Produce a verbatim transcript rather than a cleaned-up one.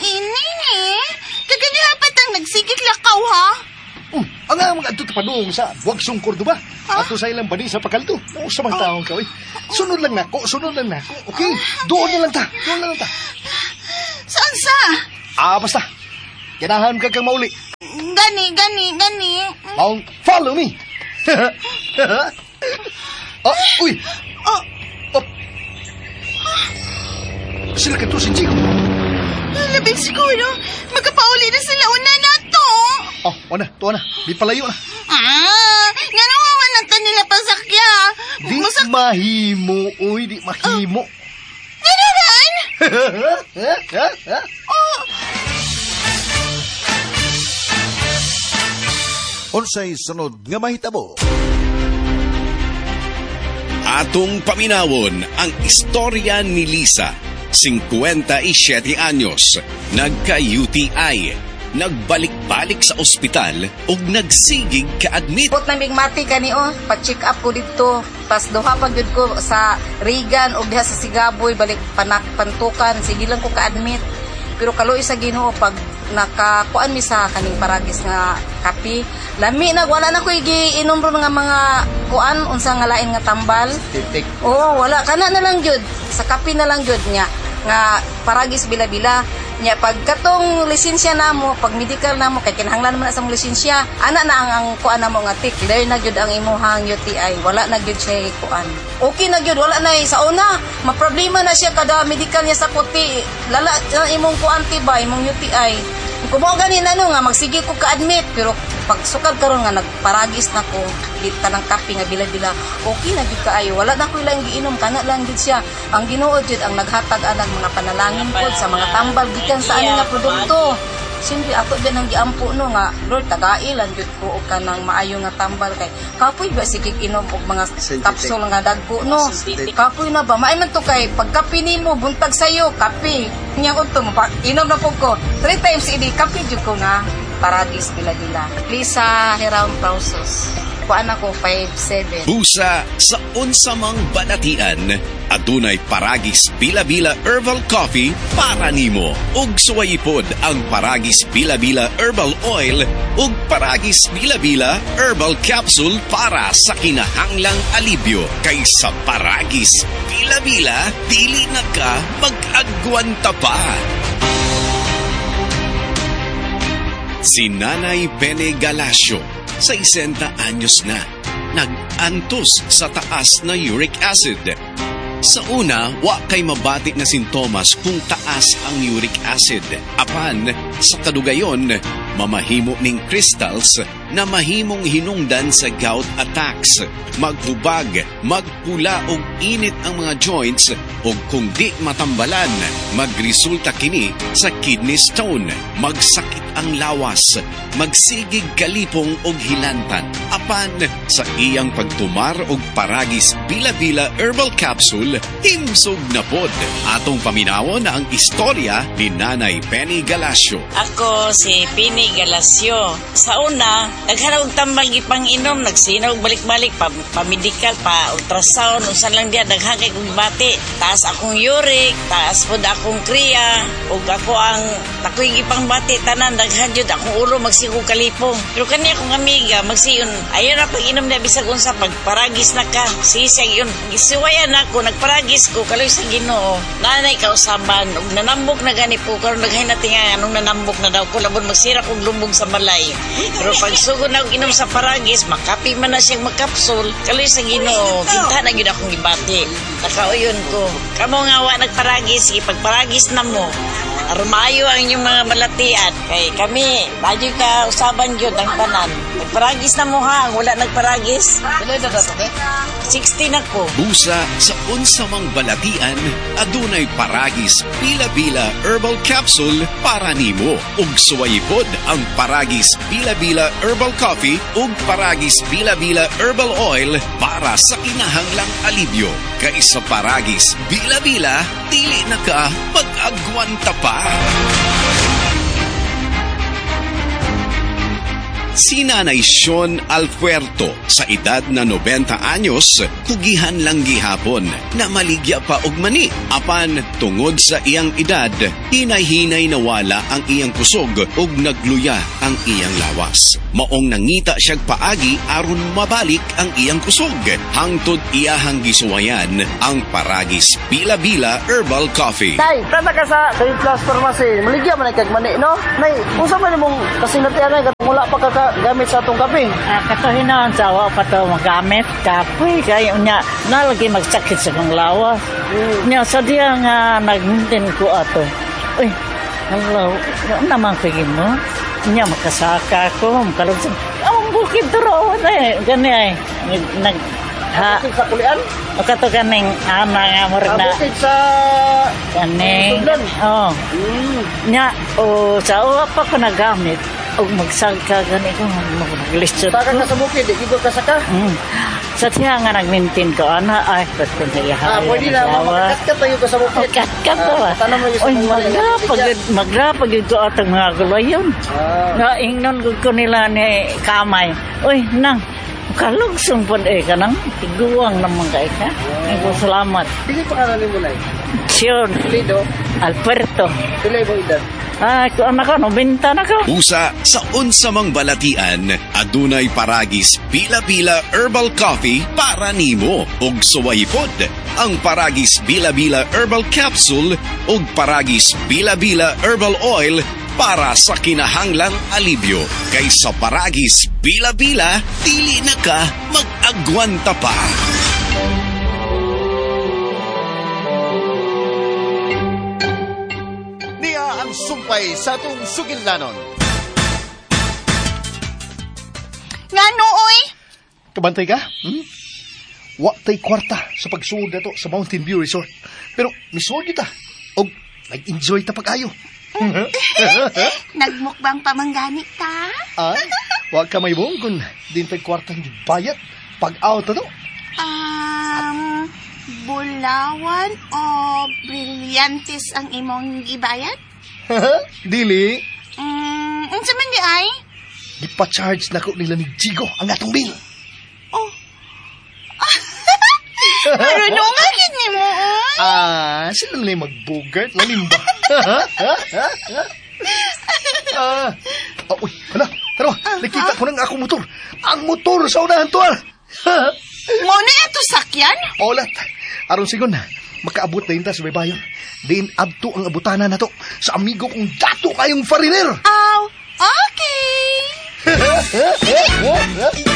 ini eh. Kaganahan pa tang nagsigit lakaw ha? Um, ang nga mga ato tapadong sa buwag sungkor do ba? Huh? Ato sa ilang bani sa pakalto. O sa mga taong ka, sunod lang nako, sunod lang nako. Okay? Doon na lang ta, doon na lang ta. Saan sa? Ah, basta. Ganahan ka kang mauli. Gani, gani, gani. Maong, follow me. Ah, uy. Oh. Oh. Sila ka to, Sinji. Labing siguro, magkapauli na sila una na to. Oh, wana, to na. Di palayo na. Ah, nga nawawan lang ta nila pasakya. Di Masak- mahimo, uy, di mahimo. Gano'n? Oh. Unsay sunod nga mahitabo? Atong paminawon ang istorya ni Lisa, fifty-seven anyos, nagka-U T I, nagbalik-balik sa ospital ug nagsigig ka-admit. Put na migmati kani o, pag-check up ko dito. Pas duha pag yun ko sa Regan o diha sa Sigaboy, balik panak pantukan, sige lang ko ka-admit. Pero kaloy sa Ginoo pag nakakuan mi sa kaning paragis nga kapi, lami na wala na ko giinom ron nga mga kuan unsa nga lain nga tambal. Titik. Oo, wala kana na lang jud, sa kapi na lang jud nya nga paragis bila-bila nya pag katong lisensya namo, pag medical namo kay kinahanglan man sa lisensya, ana na ang, ang kuan namo nga tik, clear na jud ang imuhang U T I, wala na jud siya kuan. Okay na jud, wala na sa una, maproblema na siya kada medical niya sa puti, lala ang imong kuan tiba, imong U T I. Kung mo ganin ano nga magsige ko ka-admit, pero pag sukad karon nga nagparagis na ko di tanang kape nga bila-bila, okay na gid kaayo, wala na ko ilang giinom, kana lang gid siya. Ang Ginoo jud ang naghatag anang mga panalangin pod sa mga tambal gikan sa ani nga produkto. Siyempre ako din ang giampo no nga Lord tagailan jud ko og kanang maayo nga tambal kay kapoy ba sige inom og mga capsule nga dagko no. Kapoy na ba maay man to kay pagkape nimo buntag sayo kape nya unto mo inom na pud ko three times idi kape jud ko nga paradis bila-bila. Lisa Heram Pausos. Kuan ako five seven. Busa sa unsamang balatian, adunay paragis bila-bila herbal coffee para nimo. Ug suwayipod ang paragis bila-bila herbal oil ug paragis bila-bila herbal capsule para sa kinahanglang alibyo. Kaysa paragis bila-bila, dili na ka mag-agwanta pa. Si Nanay Bene Galasio, sixty anyos na, nag-antos sa taas na uric acid. Sa una, wa kay mabati na sintomas kung taas ang uric acid. Apan, sa kadugayon, mamahimo ning crystals na mahimong hinungdan sa gout attacks. Maghubag, magpula og init ang mga joints o kung di matambalan, magresulta kini sa kidney stone, magsakit ang lawas, magsigig kalipong og hilantan. Apan, sa iyang pagtumar og paragis bila-bila herbal capsule, himsog na pod. Atong paminawon ang istorya ni Nanay Penny Galasio. Ako si Penny Galasio. Sa una, naghanap og tambal gipang inom, nagsinaw balik-balik pa pa-medical, pa ultrasound, unsan lang diya daghang kay kong bati. Taas akong uric, taas pod akong kriya, ug ako ang takoy gipang bati tanan daghan jud akong ulo magsigo kalipong. Pero kani akong amiga magsiyon, ayon na pag inom na bisag unsa pagparagis na ka. Sisig yun. Gisiwayan ako, nagparagis ko kaloy sa Ginoo. Nanay kausaban ug nanambok na gani po karon daghay na tinga anong nanambok na daw ko labon magsira kog lumbog sa balay. Pero pag sugod na og inom sa paragis, makapi man na siyang magkapsul, kaloy sa Ginoo, kinta na gyud akong gibati. Nakauyon ko. Kamo nga wa nagparagis, sige pagparagis na mo. Armayo ang inyong mga balatian. Kay kami, badyo ka usaban yun ang tanan. Nagparagis na mo ha, wala nagparagis. Tuloy na dato, okay? sixty na ko. Busa sa unsamang balatian, adunay paragis bila-bila herbal capsule para nimo. Ug suwayipod ang paragis bila-bila herbal coffee ug paragis bila-bila herbal oil para sa kinahanglang alibyo. Kaysa paragis bila-bila, dili na ka mag-agwanta pa. Si Nanay Sean Alpuerto sa edad na nobenta anyos, kugihan lang gihapon na maligya pa og mani. Apan tungod sa iyang edad, hinay-hinay nawala ang iyang kusog ug nagluya ang iyang lawas. Maong nangita siyag paagi aron mabalik ang iyang kusog. Hangtod iyahang gisuwayan ang Paragis Bila-Bila Herbal Coffee. Tay, tata ka sa Saint Claus Pharmacy. Maligya man ay kagmani, no? Nay, unsa man imong kasinatian ay katong wala pa ka gamit sa atong kape? Ah, katuhinan sa awa pa to magamit kapoy kay unya nalagi magsakit sa kong lawas. Mm. Nya sa diya nga nagmintin ko ato. Uy, hello, ano naman pigin mo? Nya makasaka ko, makalugsan. Ang bukid turo eh, gani ay nag ha Bukid sa kulian? o kato kaning ana nga mo Ah, na bukid sa kaning Tudlan. oh Mm. nya o sa uwa pa ko nagamit og magsagka gani ko maglistyo Taka ka sa bukid, di ko kasaka. mm. Sa tiya nga nagmintin ko ana ay pwede na ihahay Ah, pwede na makakat tayo ka sa bukid. kakat to Ah, tanong mo yung sa oy mga magrapag magrapag ko atong mga gulayon Ah. nga ingnon gud ko nila ni kamay oy nang kalugsong pud eh kanang tiguang naman kay ka ay ko salamat Dili pangalan ni mo nay. Sean Lido, Alberto pila mo edad? ay ko anak ko no benta na ko Usa sa unsa mang balatian, adunay Paragis Bila-Bila Herbal Coffee para nimo ug suwaypod ang Paragis Bila-Bila Herbal Capsule ug Paragis Bila-Bila Herbal Oil para sa kinahanglang alibyo. Kay sa Paragis Bila-Bila, dili na ka mag-agwanta pa. Niya ang sumpay sa atong sugilnanon. Nga nooy. Kabantay ka? Hmm? Wa tay kwarta sa pagsuod nato sa Mountain View Resort. Pero misuod kita. O nag-enjoy ta pag-ayo. Nagmukbang pamanggani ta. Ah, wa ka may buong kung din tay kwarta yung bayat. Pag-out na to. Um, bulawan o brilyantes ang imong gibayad? Dili. Um, unsa man di ay? Ipa-charge na ko nila ni Jigo ang atong bill. Oh. Pero nung agad ni mo, oy. Ah, sila na yung mag-bogart. Lalim ba? ah, oh, uy, hala, taro, nakita ko ng akong motor. Ang motor sa unahan to, ah. Mo na ito sakyan? Olat, aron sigon na, makaabot na yun ta sa baybayon. Din abto ang abutana na to sa amigo kong dato kayong fariner. Aw, okay.